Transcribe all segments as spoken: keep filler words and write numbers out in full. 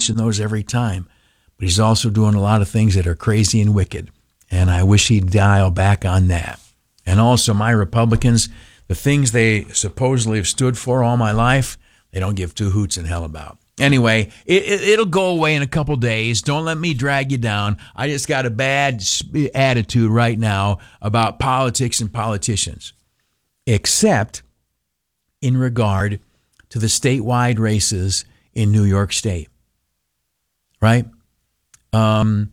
mention those every time. But he's also doing a lot of things that are crazy and wicked. And I wish he'd dial back on that. And also my Republicans, the things they supposedly have stood for all my life, they don't give two hoots in hell about. Anyway, it, it, it'll go away in a couple days. Don't let me drag you down. I just got a bad attitude right now about politics and politicians, except in regard to the statewide races in New York State, right? Um,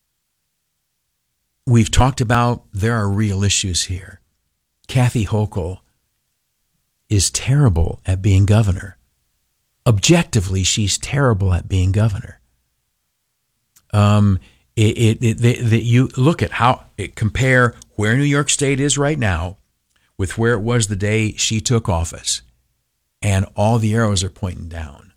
we've talked about there are real issues here. Kathy Hochul is terrible at being governor. Objectively, she's terrible at being governor. Um, it, it, it, the, the, you look at how it compare where New York State is right now with where it was the day she took office, and all the arrows are pointing down.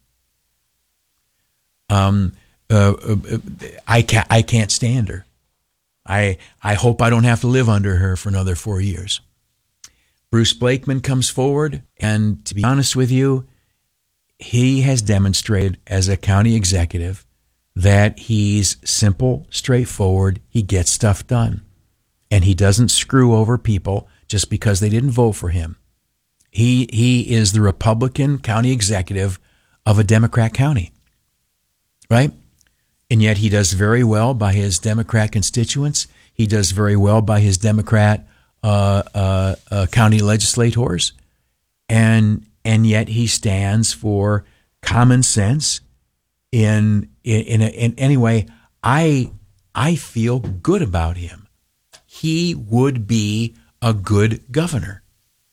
Um, uh, uh, I can't, I can't stand her. I, I hope I don't have to live under her for another four years. Bruce Blakeman comes forward, and to be honest with you, he has demonstrated as a county executive that he's simple, straightforward, he gets stuff done. And he doesn't screw over people just because they didn't vote for him. He he is the Republican county executive of a Democrat county, right? And yet he does very well by his Democrat constituents. He does very well by his Democrat uh, uh, uh, county legislators. And And yet he stands for common sense. In in in, a, in anyway, I I feel good about him. He would be a good governor.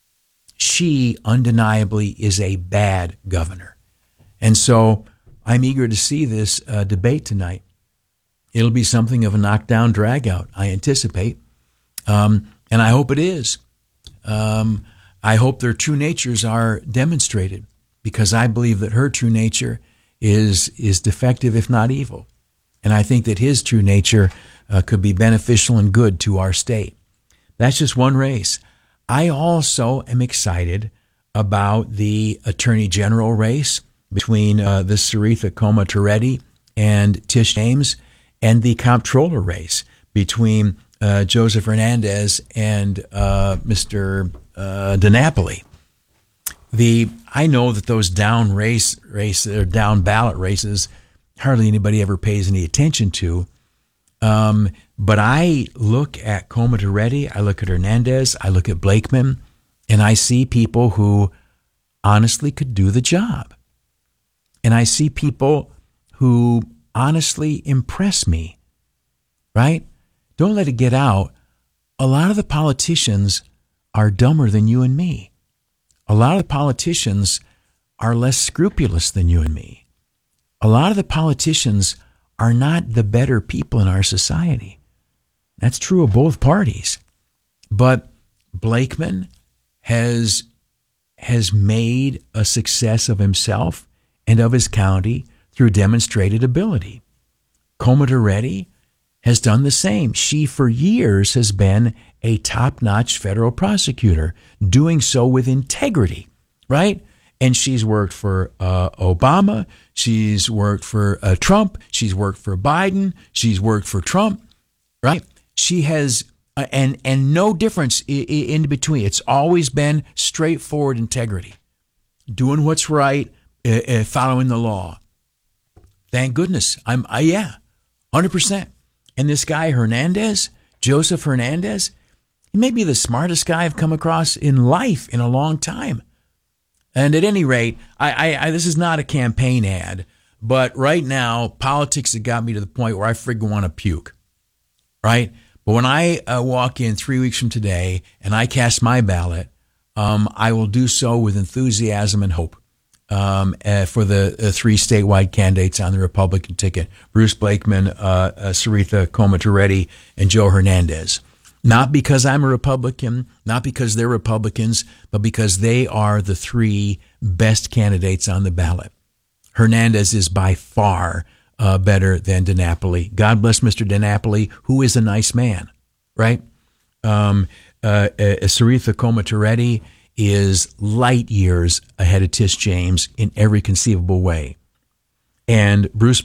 She undeniably is a bad governor, and so I'm eager to see this uh, debate tonight. It'll be something of a knockdown, dragout, I anticipate, um, and I hope it is. Um, I hope their true natures are demonstrated, because I believe that her true nature is is defective, if not evil. And I think that his true nature uh, could be beneficial and good to our state. That's just one race. I also am excited about the Attorney General race between uh, this Saritha Coma-Toretti and Tish James, and the comptroller race between uh, Joseph Hernandez and uh, Mister Uh, DiNapoli. The I know that those down race race or down ballot races hardly anybody ever pays any attention to. Um, but I look at Coma-Toretti, I look at Hernandez, I look at Blakeman, and I see people who honestly could do the job. And I see people who honestly impress me, right? Don't let it get out. A lot of the politicians are dumber than you and me. A lot of the politicians are less scrupulous than you and me. A lot of the politicians are not the better people in our society. That's true of both parties. But Blakeman has, has made a success of himself and of his county through demonstrated ability. Coma-Toretti has done the same. She, for years, has been a top-notch federal prosecutor, doing so with integrity, right? And she's worked for uh, Obama. She's worked for uh, Trump. She's worked for Biden. She's worked for Trump, right? She has, uh, and and no difference in, in between. It's always been straightforward integrity, doing what's right, uh, uh, following the law. Thank goodness. I'm, uh, yeah, one hundred percent. And this guy, Hernandez, Joseph Hernandez, he may be the smartest guy I've come across in life in a long time. And at any rate, I, I, I this is not a campaign ad, but right now, politics have got me to the point where I friggin' want to puke, right? But when I uh, walk in three weeks from today and I cast my ballot, um, I will do so with enthusiasm and hope um, uh, for the uh, three statewide candidates on the Republican ticket, Bruce Blakeman, uh, uh, Saritha Coma-Toretti, and Joe Hernandez. Not because I'm a Republican, not because they're Republicans, but because they are the three best candidates on the ballot. Hernandez is by far uh, better than DiNapoli. God bless Mister DiNapoli, who is a nice man, right? Um, uh, uh, Saritha Coma-Toretti is light years ahead of Tish James in every conceivable way. And Bruce